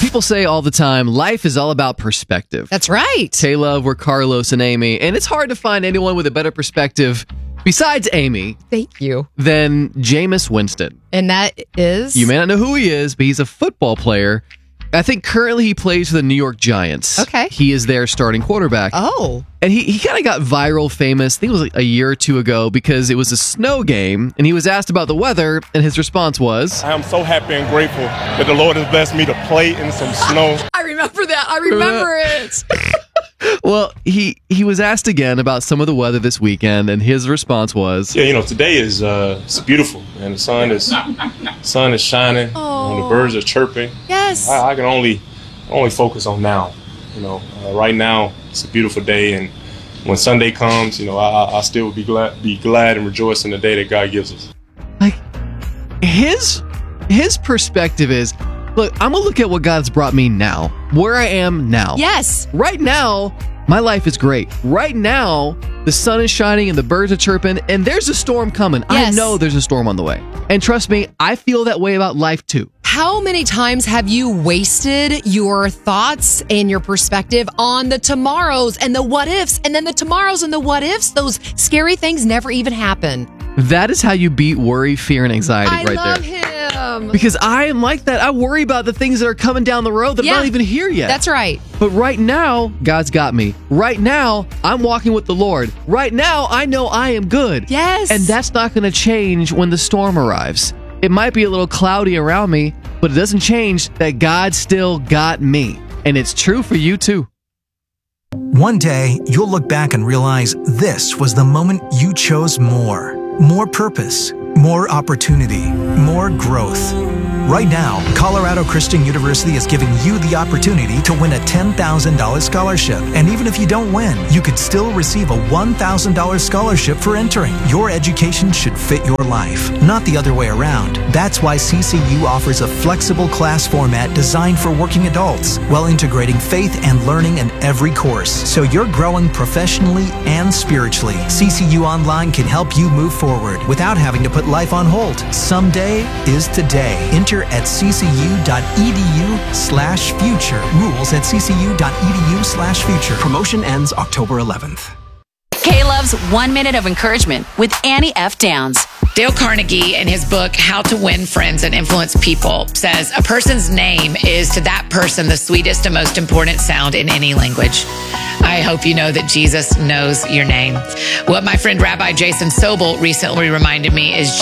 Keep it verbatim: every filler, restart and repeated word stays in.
People say all the time, life is all about perspective. That's right. Taylor, we're Carlos and Amy, and it's hard to find anyone with a better perspective besides Amy Thank you. than Jameis Winston. And that is? You may not know who he is, but he's a football player. I think currently he plays for the New York Giants. Okay. He is their starting quarterback. Oh. And he, he kind of got viral famous, I think it was like a year or two ago, because it was a snow game, and he was asked about the weather, and his response was, I am so happy and grateful that the Lord has blessed me to play in some snow. I remember that. I remember it. well, he, he was asked again about some of the weather this weekend, and his response was, Yeah, you know, today is uh, it's beautiful, and the sun is sun is shining, Oh. and the birds are chirping. Yes. I, I can only only focus on now. You know, uh, right now it's a beautiful day, and when Sunday comes, you know, I, I still will be glad, be glad and rejoice in the day that God gives us. like, his his perspective is, look, I'm going to look at what God's brought me now, where I am now. Yes. Right now, my life is great. Right now, the sun is shining and the birds are chirping, and there's a storm coming. Yes. I know there's a storm on the way. And trust me, I feel that way about life too. How many times have you wasted your thoughts and your perspective on the tomorrows and the what ifs, and then the tomorrows and the what ifs, those scary things never even happen? That is how you beat worry, fear, and anxiety I right love there. him. Because I am like that. I worry about the things that are coming down the road that Yeah. are not even here yet. That's right. But right now, God's got me. Right now, I'm walking with the Lord. Right now, I know I am good. Yes. And that's not going to change when the storm arrives. It might be a little cloudy around me, but it doesn't change that God still got me. And it's true for you too. One day, you'll look back and realize this was the moment you chose more. More purpose, more opportunity, more growth. Right now, Colorado Christian University is giving you the opportunity to win a ten thousand dollars scholarship. And even if you don't win, you could still receive a one thousand dollars scholarship for entering. Your education should fit your life, not the other way around. That's why C C U offers a flexible class format designed for working adults, while integrating faith and learning in every course. So you're growing professionally and spiritually. C C U Online can help you move forward without having to put life on hold. Someday is today. Enter at ccu.edu slash future. Rules at ccu.edu slash future. Promotion ends October eleventh. K-Love's One Minute of Encouragement with Annie F. Downs. Dale Carnegie, in his book, How to Win Friends and Influence People, says a person's name is to that person the sweetest and most important sound in any language. I hope you know that Jesus knows your name. What my friend Rabbi Jason Sobel recently reminded me is